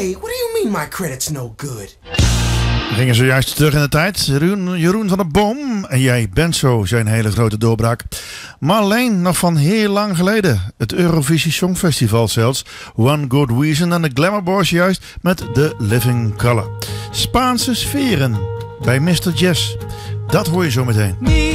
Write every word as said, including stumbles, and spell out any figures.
Hey, what do you mean my credit's no good? We gingen zojuist terug in de tijd. Jeroen, Jeroen van der Boom en Jij bent zo zijn hele grote doorbraak. Maar alleen nog van heel lang geleden. Het Eurovisie Songfestival zelfs. One Good Reason en de Glamour Boys juist met The Living Colour. Spaanse sferen bij mister Jazz. Dat hoor je zo meteen.